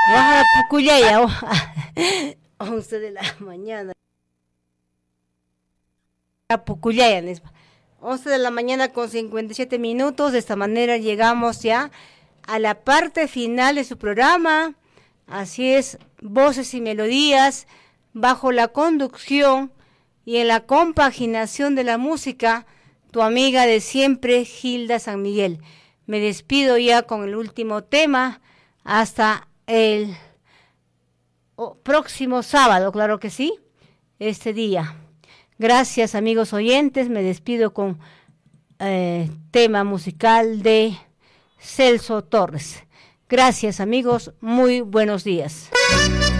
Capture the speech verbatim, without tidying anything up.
Oaxaca, Pucuyaya, once de la mañana. Pucuyaya, once de la mañana con cincuenta y siete minutos. De esta manera llegamos ya a la parte final de su programa. Así es, Voces y Melodías, bajo la conducción y en la compaginación de la música, tu amiga de siempre, Gilda San Miguel. Me despido ya con el último tema, hasta el próximo sábado, claro que sí, este día. Gracias, amigos oyentes, me despido con eh, tema musical de Celso Torres. Gracias, amigos, muy buenos días.